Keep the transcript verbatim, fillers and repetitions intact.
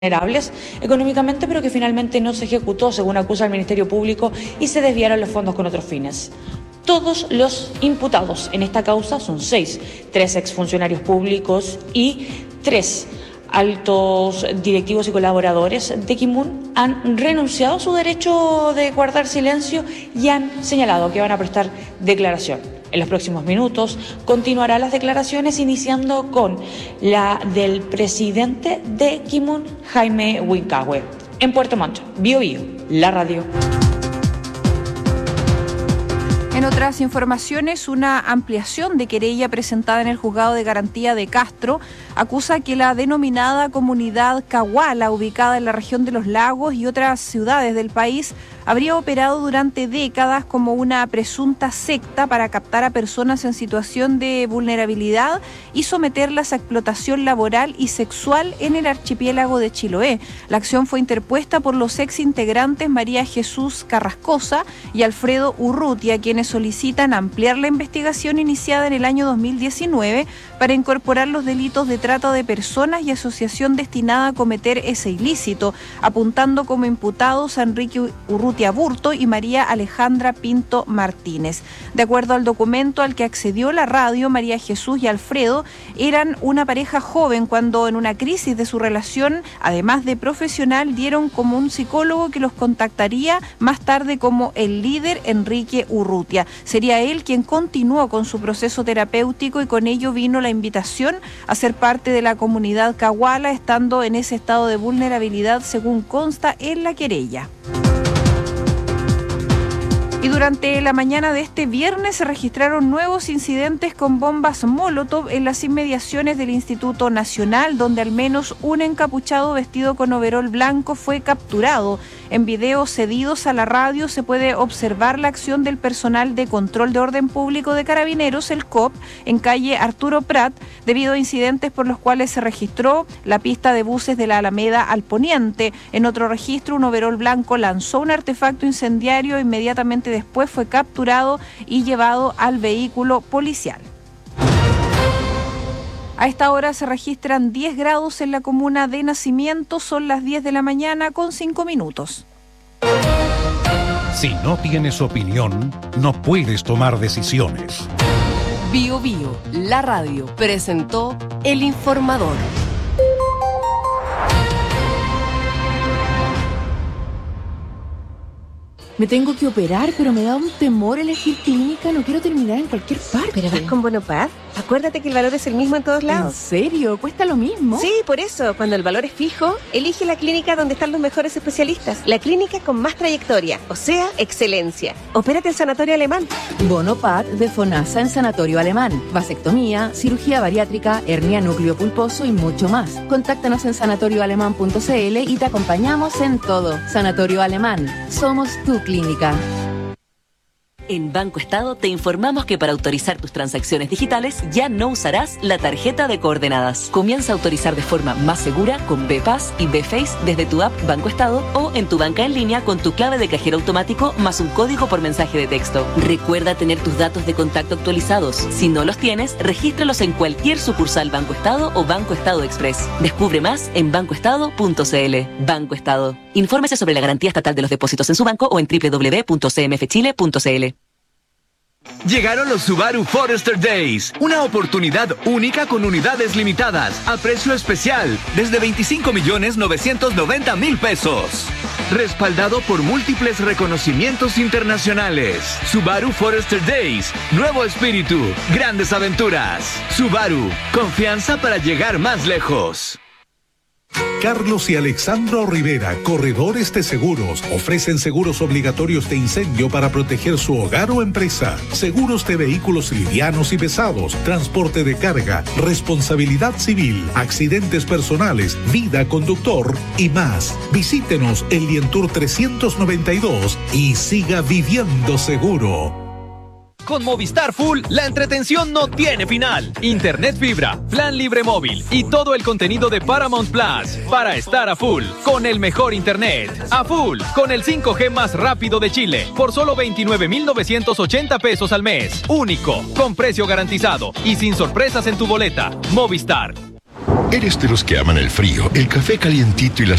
vulnerables económicamente, pero que finalmente no se ejecutó, según acusa el Ministerio Público, y se desviaron los fondos con otros fines. Todos los imputados en esta causa son seis, tres exfuncionarios públicos y tres altos directivos y colaboradores de Kimun han renunciado a su derecho de guardar silencio y han señalado que van a prestar declaración. En los próximos minutos continuarán las declaraciones, iniciando con la del presidente de Kimun, Jaime Huincahue. En Puerto Montt, Bio Bio, la radio. En otras informaciones, una ampliación de querella presentada en el Juzgado de Garantía de Castro acusa que la denominada comunidad Cahuala, ubicada en la región de Los Lagos y otras ciudades del país, habría operado durante décadas como una presunta secta para captar a personas en situación de vulnerabilidad y someterlas a explotación laboral y sexual en el archipiélago de Chiloé. La acción fue interpuesta por los ex integrantes María Jesús Carrascosa y Alfredo Urrutia, quienes solicitan ampliar la investigación iniciada en el año dos mil diecinueve para incorporar los delitos de trata de personas y asociación destinada a cometer ese ilícito, apuntando como imputados a Enrique Urrutia Burto y María Alejandra Pinto Martínez. De acuerdo al documento al que accedió la radio, María Jesús y Alfredo eran una pareja joven cuando, en una crisis de su relación, además de profesional, dieron como un psicólogo que los contactaría más tarde como el líder Enrique Urrutia. Sería él quien continuó con su proceso terapéutico y con ello vino la invitación a ser parte de la comunidad Cahuala, estando en ese estado de vulnerabilidad, según consta en la querella. Y durante la mañana de este viernes se registraron nuevos incidentes con bombas Molotov en las inmediaciones del Instituto Nacional, donde al menos un encapuchado vestido con overol blanco fue capturado. En videos cedidos a la radio se puede observar la acción del personal de control de orden público de Carabineros, el C O P, en calle Arturo Prat, debido a incidentes por los cuales se registró la pista de buses de la Alameda al poniente. En otro registro, un overol blanco lanzó un artefacto incendiario e inmediatamente después fue capturado y llevado al vehículo policial. A esta hora se registran diez grados en la comuna de Nacimiento, son las diez de la mañana con cinco minutos. Si no tienes opinión, no puedes tomar decisiones. Bio Bio, la radio, presentó El Informador. Me tengo que operar, pero me da un temor elegir clínica. No quiero terminar en cualquier parte. ¿Pero vas con Bonopar? Acuérdate que el valor es el mismo en todos lados. ¿En serio? ¿Cuesta lo mismo? Sí, por eso. Cuando el valor es fijo, elige la clínica donde están los mejores especialistas. La clínica con más trayectoria, o sea, excelencia. Opérate en Sanatorio Alemán. Bonopar de FONASA en Sanatorio Alemán. Vasectomía, cirugía bariátrica, hernia núcleo pulposo y mucho más. Contáctanos en sanatorio alemán punto c l y te acompañamos en todo. Sanatorio Alemán. Somos tu clínica. En Banco Estado te informamos que para autorizar tus transacciones digitales ya no usarás la tarjeta de coordenadas. Comienza a autorizar de forma más segura con B-Pass y B-Face desde tu app Banco Estado o en tu banca en línea con tu clave de cajero automático más un código por mensaje de texto. Recuerda tener tus datos de contacto actualizados. Si no los tienes, regístralos en cualquier sucursal Banco Estado o Banco Estado Express. Descubre más en banco estado punto c l. Banco Estado. Infórmese sobre la garantía estatal de los depósitos en su banco o en doble u doble u doble u punto c m f chile punto c l. Llegaron los Subaru Forester Days, una oportunidad única con unidades limitadas, a precio especial, desde veinticinco millones novecientos noventa mil pesos. Respaldado por múltiples reconocimientos internacionales. Subaru Forester Days, nuevo espíritu, grandes aventuras. Subaru, confianza para llegar más lejos. Carlos y Alexandro Rivera, Corredores de Seguros, ofrecen seguros obligatorios de incendio para proteger su hogar o empresa, seguros de vehículos livianos y pesados, transporte de carga, responsabilidad civil, accidentes personales, vida conductor y más. Visítenos en Lientour trescientos noventa y dos y siga viviendo seguro. Con Movistar Full, la entretención no tiene final. Internet fibra, plan libre móvil y todo el contenido de Paramount Plus para estar a full con el mejor internet. A full con el cinco G más rápido de Chile por solo veintinueve mil novecientos ochenta pesos al mes. Único, con precio garantizado y sin sorpresas en tu boleta. Movistar. ¿Eres de los que aman el frío, el café calientito y las